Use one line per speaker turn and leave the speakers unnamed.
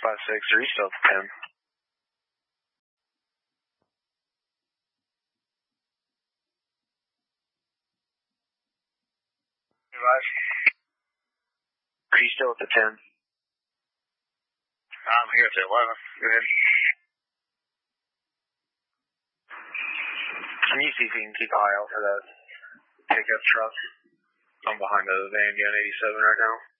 5-6, are you still at the 10? Are you still at the 10?
I'm here at the 11.
Go ahead. Can you see if you can keep an eye out for that pickup truck? I'm behind the van gun 87 right now.